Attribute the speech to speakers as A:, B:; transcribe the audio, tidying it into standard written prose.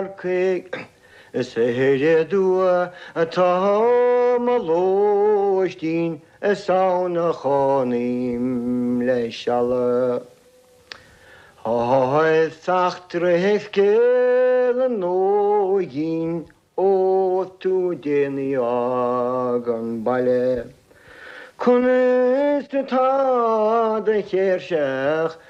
A: Cig Seheredua Tamalostin Sauna Chonim Leshala Hoy Sachtre Hefkel Noyin O tu Deniagan Bale Kunis ta de Kershach